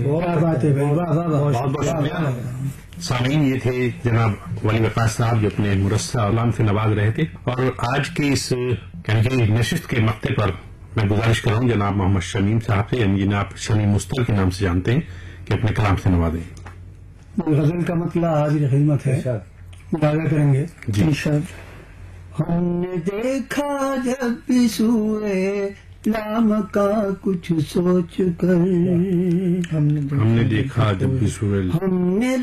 क्या बात है भाई, वाह वाह वाह, बहुत बहुत शुक्रिया। सामीन, ये थे जनाब वली वफाज साहब जो अपने मुरस्सा औलाम से नवाज रहे थे। और आज के इस नशिस्त के मौके पर मैं गुजारिश कर रहा हूँ जनाब मोहम्मद शमीम साहब से, यानी जिन्हें आप शमीम मुस्तर के नाम से जानते हैं, कि अपने कलाम से नवाजें। गजल का मतलब हाजिर खिदमत है, इजाज़त करेंगे जी। हमने देखा जब भी सूए लाम का कुछ सोच कर, हमने देखा जब भी सूए, हमने